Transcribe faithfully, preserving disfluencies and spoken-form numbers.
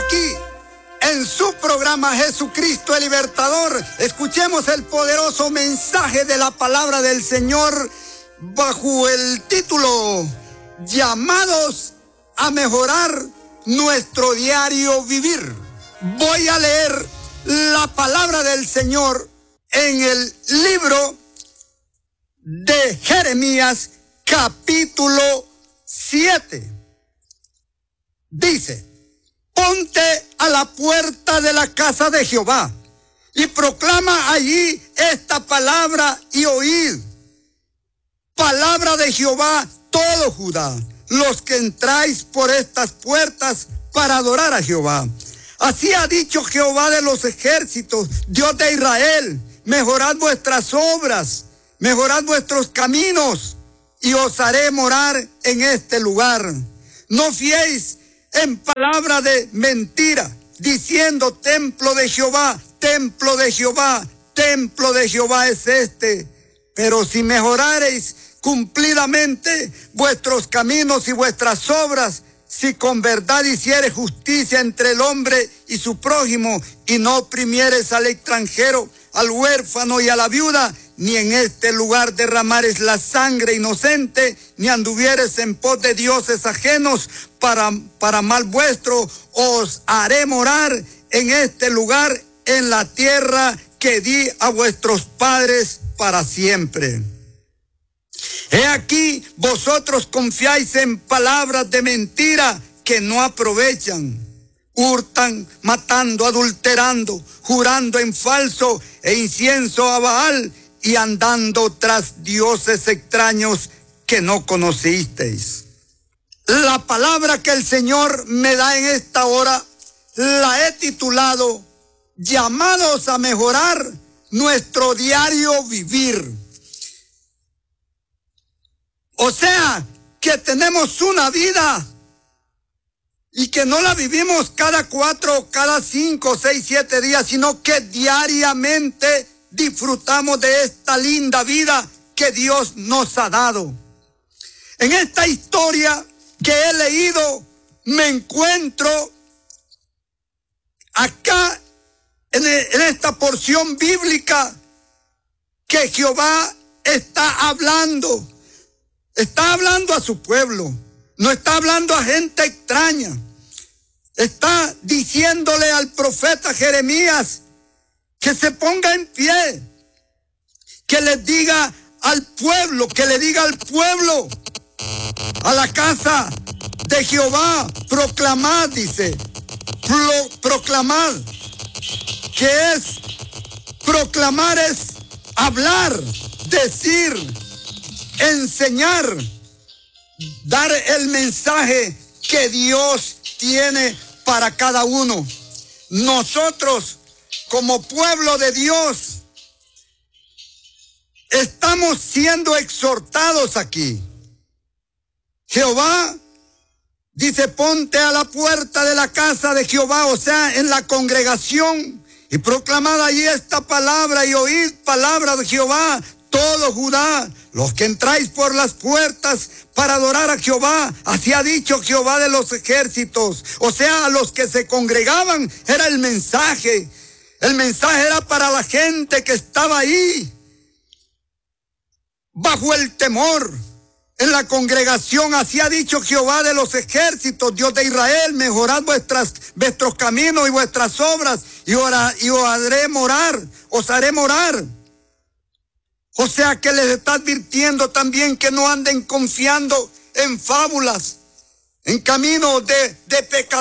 aquí en su programa Jesucristo el Libertador. Escuchemos el poderoso mensaje de la palabra del Señor bajo el título Llamados a mejorar nuestro diario vivir. Voy a leer la palabra del Señor en el libro de Jeremías capítulo siete. Dice: ponte a la puerta de la casa de Jehová y proclama allí esta palabra y oíd. Palabra de Jehová todo Judá, los que entráis por estas puertas para adorar a Jehová. Así ha dicho Jehová de los ejércitos, Dios de Israel: mejorad vuestras obras, mejorad vuestros caminos, y os haré morar en este lugar. No fiéis en palabra de mentira, diciendo: templo de Jehová, templo de Jehová, templo de Jehová es este. Pero si mejorareis cumplidamente vuestros caminos y vuestras obras, si con verdad hiciereis justicia entre el hombre y su prójimo, y no oprimiereis al extranjero, al huérfano y a la viuda, ni en este lugar derramares la sangre inocente, ni anduvieres en pos de dioses ajenos para, para mal vuestro, os haré morar en este lugar, en la tierra que di a vuestros padres para siempre. He aquí, vosotros confiáis en palabras de mentira que no aprovechan. Hurtan, matando, adulterando, jurando en falso e incienso a Baal, y andando tras dioses extraños que no conocisteis. La palabra que el Señor me da en esta hora la he titulado Llamados a mejorar nuestro diario vivir. O sea, que tenemos una vida y que no la vivimos cada cuatro, cada cinco, seis, siete días, sino que diariamente disfrutamos de esta linda vida que Dios nos ha dado. En esta historia que he leído, me encuentro acá en, en esta porción bíblica que Jehová está hablando. Está hablando a su pueblo, no está hablando a gente extraña. Está diciéndole al profeta Jeremías que se ponga en pie, que les diga al pueblo, que le diga al pueblo, a la casa de Jehová, proclamad, dice, pro, proclamad, que es, proclamar es hablar, decir, enseñar, dar el mensaje que Dios tiene para cada uno. Nosotros, como pueblo de Dios, estamos siendo exhortados aquí. Jehová dice: ponte a la puerta de la casa de Jehová, o sea, en la congregación, y proclamad allí esta palabra y oíd palabra de Jehová, todo Judá, los que entráis por las puertas para adorar a Jehová. Así ha dicho Jehová de los ejércitos. O sea, a los que se congregaban era el mensaje. El mensaje era para la gente que estaba ahí, bajo el temor, en la congregación. Así ha dicho Jehová de los ejércitos, Dios de Israel: mejorad vuestras, vuestros caminos y vuestras obras, y, ora, y os haré morar, os haré morar. O sea que les está advirtiendo también que no anden confiando en fábulas, en caminos de, de pecado.